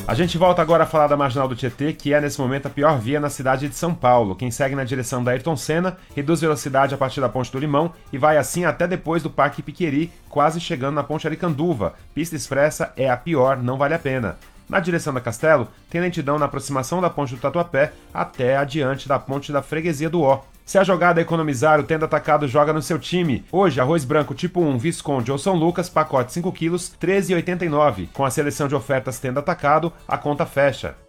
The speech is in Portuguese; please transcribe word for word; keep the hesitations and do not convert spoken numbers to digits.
A gente volta agora a falar da Marginal do Tietê, que é nesse momento a pior via na cidade de São Paulo. Quem segue na direção da Ayrton Senna reduz velocidade a partir da Ponte do Limão e vai assim até depois do Parque Piqueri, quase chegando na Ponte Aricanduva. Pista expressa é a pior, não vale a pena. Na direção da Castelo, tem lentidão na aproximação da Ponte do Tatuapé até adiante da Ponte da Freguesia do Ó. Se a jogada é economizar, o Tenda Atacado joga no seu time. Hoje, arroz branco tipo um, Visconde ou São Lucas, pacote cinco quilos, treze reais e oitenta e nove centavos. Com a seleção de ofertas Tenda Atacado, a conta fecha.